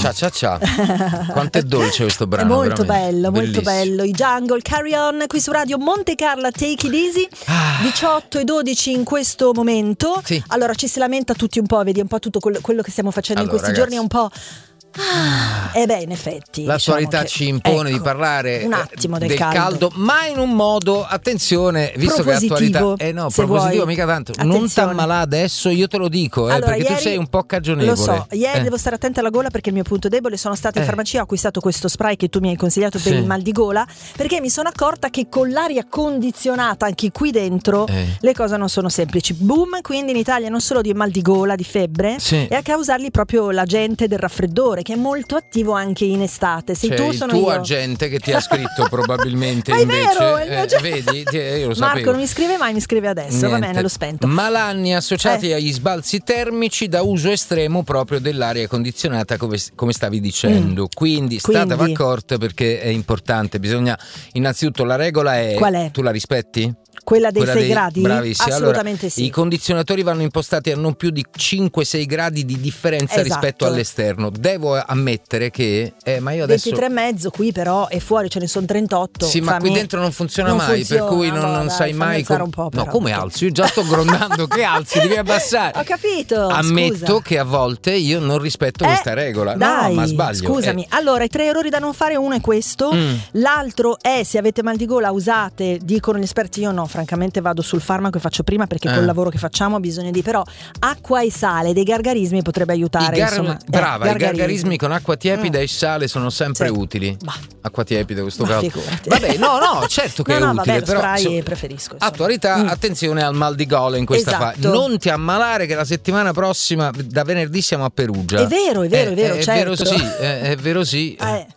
Cia cia cia. Quanto è dolce questo brano. È molto veramente. bello, molto Bellissimo. bello. I Jungle, Carry On, qui su Radio Monte Carlo, Take It Easy. 18:12 in questo momento. Sì. Allora ci si lamenta tutti un po', vedi un po' tutto quello che stiamo facendo in questi ragazzi, giorni è un po'. In effetti l'attualità diciamo ci impone di ecco, parlare un attimo del caldo, ma in un modo, attenzione, visto che l'attualità propositivo mica tanto. Attenzione. Non t'ammalà adesso, io te lo dico, allora, perché ieri, tu sei un po' cagionevole. Lo so, ieri devo stare attenta alla gola perché è il mio punto debole. Sono stata in farmacia, ho acquistato questo spray che tu mi hai consigliato per il mal di gola, perché mi sono accorta che con l'aria condizionata anche qui dentro le cose non sono semplici. Boom, quindi in Italia non solo di mal di gola, di febbre, e a causargli proprio l'agente del raffreddore, che è molto attivo anche in estate. Sei tu, sono il tuo io. agente che ti ha scritto probabilmente Ma è invece vero, è il mio vedi, io lo Marco sapevo. non mi scrive mai, mi scrive adesso. Niente. Va bene, l'ho spento. Malanni associati agli sbalzi termici da uso estremo proprio dell'aria condizionata, come stavi dicendo. Quindi statevi accorte, perché è importante. Bisogna innanzitutto, la regola è, qual è? Tu la rispetti? Quella dei 6 gradi? Bravissima. Assolutamente allora, sì. I condizionatori vanno impostati a non più di 5-6 gradi di differenza rispetto all'esterno. Devo ammettere che ma io adesso 23,5 qui, però e fuori ce ne sono 38. Sì, ma qui dentro non funziona mai, per cui non sai mai un po', no, come alzi? Io già sto grondando. Che alzi? Devi abbassare. Ho capito. Ammetto che a volte io non rispetto questa regola. Dai, no, ma sbaglio. Scusami. Allora, i 3 errori da non fare, uno è questo. L'altro è, se avete mal di gola, usate, dicono gli esperti, io no, francamente vado sul farmaco e faccio prima, perché col lavoro che facciamo ha bisogno di, però acqua e sale, dei gargarismi potrebbe aiutare. Brava, i gargarismi con acqua tiepida e sale sono sempre utili. Acqua tiepida, questo caso. Vabbè, no, certo che è utile, vabbè, però spray preferisco. Attualità, attenzione al mal di gola in questa fase. Non ti ammalare, che la settimana prossima, da venerdì, siamo a Perugia. È vero, certo. È vero sì.